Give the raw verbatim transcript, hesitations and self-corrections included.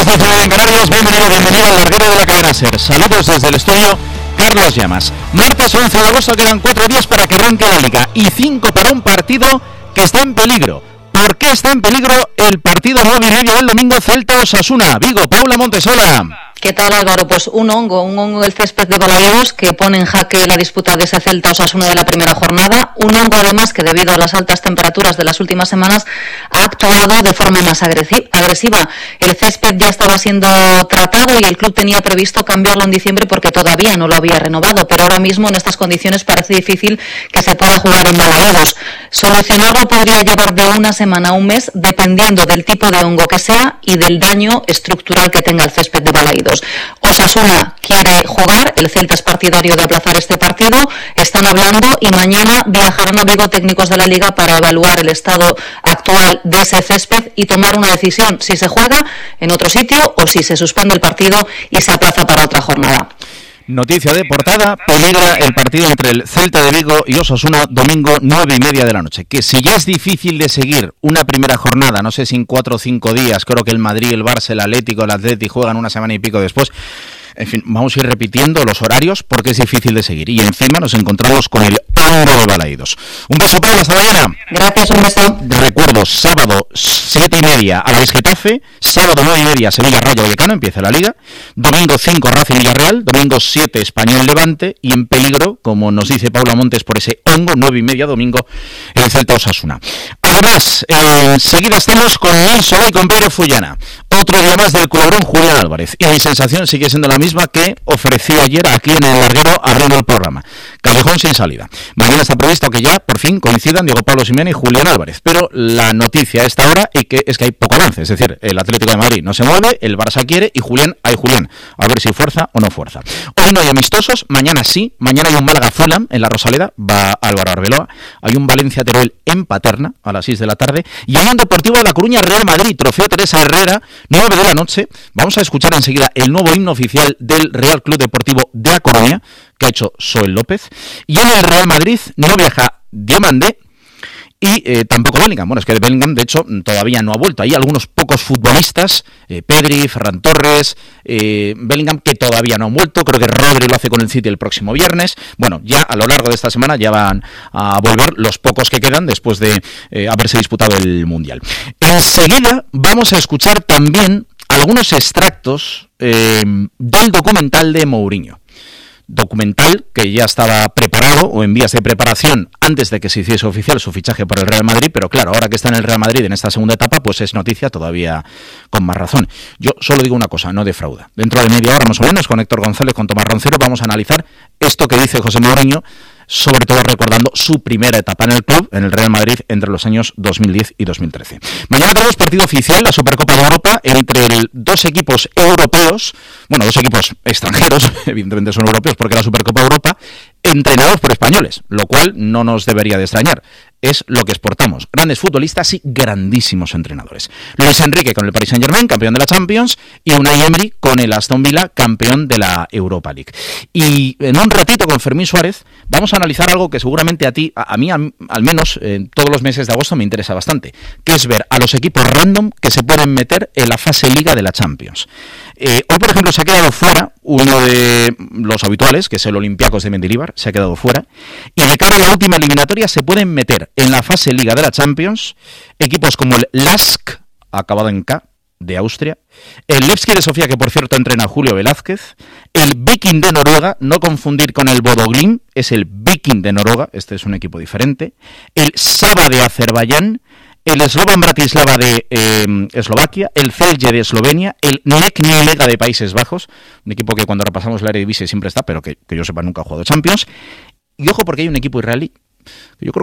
las doce en Canarias, bienvenido, bienvenido al larguero de la cadena SER. Saludos desde el estudio Carlos Llamas. Martes once de agosto, quedan cuatro días para que arranque la Liga y cinco para un partido que está en peligro. ¿Por qué está en peligro el partido nueve y medio del domingo Celta-Osasuna? Vigo, Paula Montesola. ¿Qué tal, Álvaro? Pues un hongo, un hongo del césped de Balaídos que pone en jaque la disputa de ese Celta-Osasuna de la primera jornada. Un hongo, además, que debido a las altas temperaturas de las últimas semanas ha actuado de forma más agresiva. El césped ya estaba siendo tratado y el club tenía previsto cambiarlo en diciembre porque todavía no lo había renovado, pero ahora mismo en estas condiciones parece difícil que se pueda jugar en Balaídos. Solucionarlo podría llevar de una semana a un mes dependiendo del tipo de hongo que sea y del daño estructural que tenga el césped de Balaídos. Osasuna quiere jugar, el Celta es partidario de aplazar este partido, están hablando y mañana viajarán a Vigo técnicos de la Liga para evaluar el estado actual de ese césped y tomar una decisión si se juega en otro sitio o si se suspende el partido y se aplaza para otra jornada. Noticia de portada, peligra el partido entre el Celta de Vigo y Osasuna domingo nueve y media de la noche. Que si ya es difícil de seguir una primera jornada, no sé si en cuatro o cinco días, creo que el Madrid, el Barça, el Atlético, el Atleti juegan una semana y pico después. En fin, vamos a ir repitiendo los horarios porque es difícil de seguir. Y encima nos encontramos con el hongo de Balaídos. Un beso para la mañana. Gracias, un beso. Recuerdo, sábado siete y media Alavés Getafe, sábado nueve y media Sevilla Rayo Vallecano, empieza la Liga, domingo cinco Racing Villarreal, domingo siete Español Levante y en peligro, como nos dice Paula Montes por ese hongo, nueve y media domingo el Celta Osasuna. Además, eh, enseguida estamos con Nil Sola y con Pedro Fullana. Otro día más del colaborón Julián Álvarez. Y mi sensación sigue siendo la misma que ofrecí ayer aquí en el larguero abriendo el programa. Callejón sin salida. Mañana está previsto que ya por fin coincidan Diego Pablo Simeone y Julián Álvarez. Pero la noticia a esta hora y que es que hay poco avance. Es decir, el Atlético de Madrid no se mueve, el Barça quiere y Julián, hay Julián. A ver si fuerza o no fuerza. Hoy no hay amistosos, mañana sí. Mañana hay un Málaga-Fulham en la Rosaleda. Va Álvaro Arbeloa. Hay un Valencia-Teruel en Paterna a las seis de la tarde. Y hay un Deportivo de La Coruña Real Madrid, Trofeo Teresa Herrera, nueve de la noche. Vamos a escuchar enseguida el nuevo himno oficial del Real Club Deportivo de La Coruña, que ha hecho Soel López. Y en el Real Madrid no viaja Diomandé y eh, tampoco Bellingham. Bueno, es que Bellingham, de hecho, todavía no ha vuelto. Hay algunos pocos futbolistas, eh, Pedri, Ferran Torres, eh, Bellingham, que todavía no han vuelto. Creo que Rodri lo hace con el City el próximo viernes. Bueno, ya a lo largo de esta semana ya van a volver los pocos que quedan después de eh, haberse disputado el Mundial. Enseguida vamos a escuchar también algunos extractos eh, del documental de Mourinho. Documental que ya estaba preparado o en vías de preparación antes de que se hiciese oficial su fichaje por el Real Madrid, pero claro, ahora que está en el Real Madrid en esta segunda etapa, pues es noticia todavía con más razón. Yo solo digo una cosa, no defrauda. Dentro de media hora más o menos, con Héctor González, con Tomás Roncero, vamos a analizar esto que dice José Mourinho, sobre todo recordando su primera etapa en el club, en el Real Madrid, entre los años dos mil diez y dos mil trece. Mañana tenemos partido oficial, la Supercopa de Europa, entre el, dos equipos europeos, bueno, dos equipos extranjeros, evidentemente son europeos porque la Supercopa de Europa, entrenados por españoles, lo cual no nos debería de extrañar. Es lo que exportamos, grandes futbolistas y grandísimos entrenadores. Luis Enrique con el Paris Saint-Germain, campeón de la Champions, y Unai Emery con el Aston Villa, campeón de la Europa League. Y en un ratito con Fermín Suárez vamos a analizar algo que seguramente a ti, a, a mí a, al menos en todos los meses de agosto me interesa bastante, que es ver a los equipos random que se pueden meter en la fase Liga de la Champions. Eh, hoy, por ejemplo, se ha quedado fuera uno de los habituales, que es el Olympiacos de Mendilibar, se ha quedado fuera, y de cara a la última eliminatoria se pueden meter en la fase Liga de la Champions equipos como el Lask, acabado en K, de Austria, el Levski de Sofía, que por cierto entrena a Julio Velázquez, el Viking de Noruega, no confundir con el Bodo Glimt, es el Viking de Noruega, este es un equipo diferente, el Saba de Azerbaiyán, el Slovan Bratislava de eh, Eslovaquia, el Celje de Eslovenia, el Nek Lega de Países Bajos, un equipo que cuando repasamos la Eredivisie siempre está, pero que, que yo sepa nunca ha jugado Champions. Y ojo porque hay un equipo israelí, que yo creo